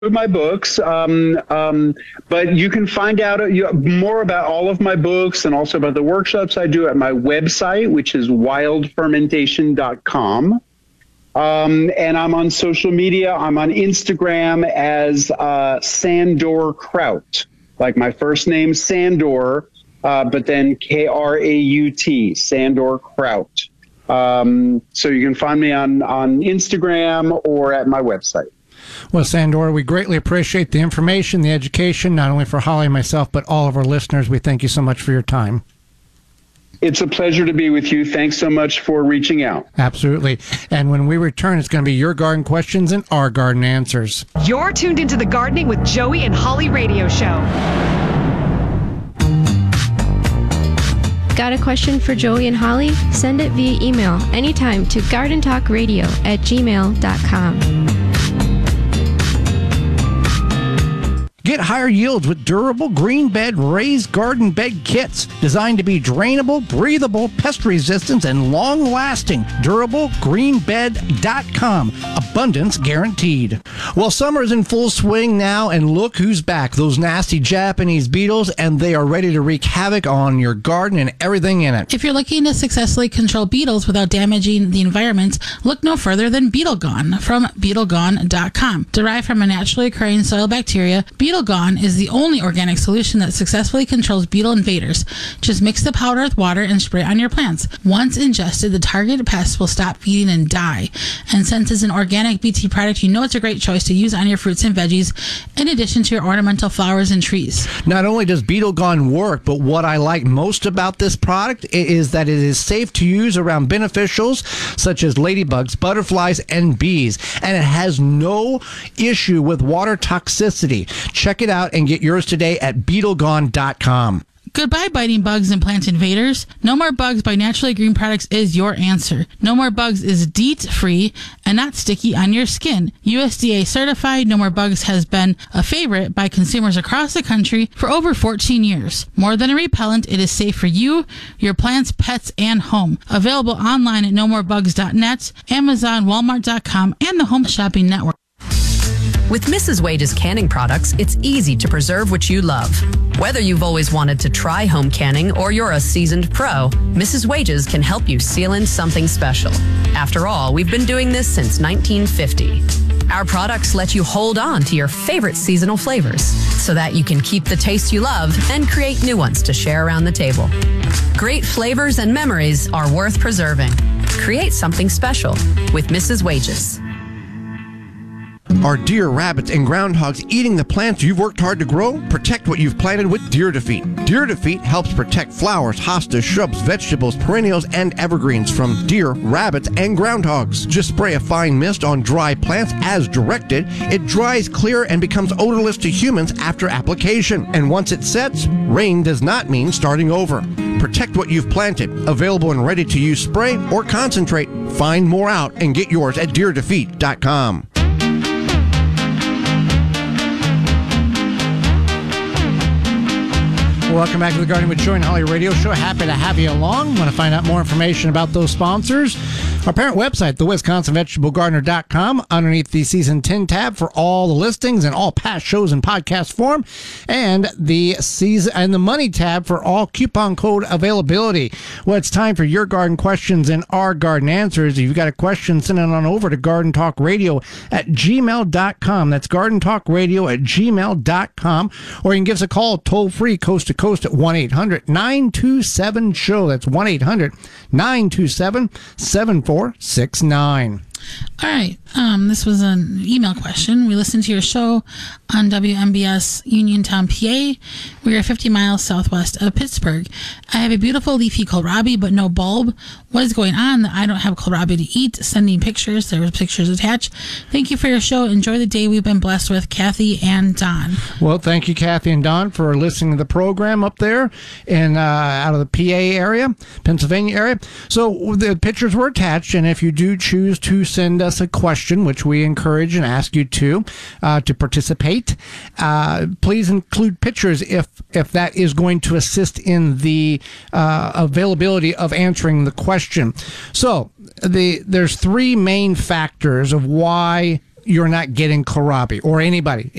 my books, but you can find out more about all of my books and also about the workshops I do at my website, which is wildfermentation.com. And I'm on social media. I'm on Instagram as Sandor Kraut, like my first name, Sandor, but then Kraut, Sandor Kraut. So you can find me on Instagram or at my website. Well, Sandor, we greatly appreciate the information, the education, not only for Holly and myself, but all of our listeners. We thank you so much for your time. It's a pleasure to be with you. Thanks so much for reaching out. Absolutely. And when we return, it's going to be your garden questions and our garden answers. You're tuned into the Gardening with Joey and Holly radio show. Got a question for Joey and Holly? Send it via email anytime to gardentalkradio@gmail.com. Get higher yields with durable green bed raised garden bed kits designed to be drainable, breathable, pest resistant, and long-lasting. DurableGreenBed.com. Abundance guaranteed. Well, summer's in full swing now, and look who's back. Those nasty Japanese beetles, and they are ready to wreak havoc on your garden and everything in it. If you're looking to successfully control beetles without damaging the environment, look no further than Beetle Gone from BeetleGone.com. Derived from a naturally occurring soil bacteria, Beetle Gone is the only organic solution that successfully controls beetle invaders. Just mix the powder with water and spray it on your plants. Once ingested, the targeted pests will stop feeding and die. And since it's an organic BT product, you know it's a great choice to use on your fruits and veggies in addition to your ornamental flowers and trees. Not only does Beetle Gone work, but what I like most about this product is that it is safe to use around beneficials such as ladybugs, butterflies, and bees. And it has no issue with water toxicity. Check it out and get yours today at BeetleGone.com. Goodbye biting bugs and plant invaders. No More Bugs by Naturally Green Products is your answer. No More Bugs is DEET-free and not sticky on your skin. USDA certified, No More Bugs has been a favorite by consumers across the country for over 14 years. More than a repellent, it is safe for you, your plants, pets, and home. Available online at nomorebugs.net, Amazon, Walmart.com, and the Home Shopping Network. With Mrs. Wage's canning products, it's easy to preserve what you love. Whether you've always wanted to try home canning or you're a seasoned pro, Mrs. Wage's can help you seal in something special. After all, we've been doing this since 1950. Our products let you hold on to your favorite seasonal flavors so that you can keep the taste you love and create new ones to share around the table. Great flavors and memories are worth preserving. Create something special with Mrs. Wage's. Are deer, rabbits, and groundhogs eating the plants you've worked hard to grow? Protect what you've planted with Deer Defeat. Deer Defeat helps protect flowers, hostas, shrubs, vegetables, perennials, and evergreens from deer, rabbits, and groundhogs. Just spray a fine mist on dry plants as directed. It dries clear and becomes odorless to humans after application. And once it sets, rain does not mean starting over. Protect what you've planted. Available in ready-to-use spray or concentrate. Find more out and get yours at DeerDefeat.com. Welcome back to the Gardening with Joey and Holly radio show. Happy to have you along. Want to find out more information about those sponsors? Our parent website, theWisconsinVegetableGardener.com, underneath the Season 10 tab for all the listings and all past shows in podcast form, and the season and the money tab for all coupon code availability. Well, it's time for your garden questions and our garden answers. If you've got a question, send it on over to GardenTalkRadio@gmail.com. That's GardenTalkRadio@gmail.com. Or you can give us a call toll free, coast to coast at 1-800-927-SHOW. That's 1-800-927-7469. All right. This was an email question. We listened to your show on WMBS Uniontown, PA. We are 50 miles southwest of Pittsburgh. I have a beautiful leafy kohlrabi, but no bulb. What is going on that I don't have kohlrabi to eat? Sending pictures. There were pictures attached. Thank you for your show. Enjoy the day we've been blessed with, Kathy and Don. Well, thank you, Kathy and Don, for listening to the program up there in out of the PA area, Pennsylvania area. So the pictures were attached, and if you do choose to send us a question, which we encourage and ask you to participate, please include pictures if that is going to assist in the availability of answering the question. So there's three main factors of why you're not getting kohlrabi or anybody.